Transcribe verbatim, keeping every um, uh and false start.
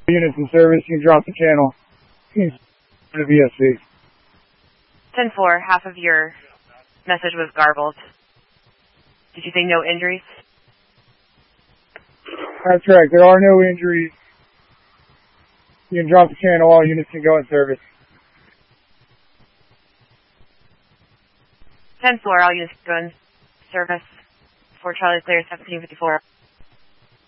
Units in service, you can drop the channel. To V S C. ten four, half of your message was garbled. Did you say no injuries? That's correct. There are no injuries. You can drop the channel. All units can go in service. ten four, all units go in service for Charlie Clear seventeen fifty-four.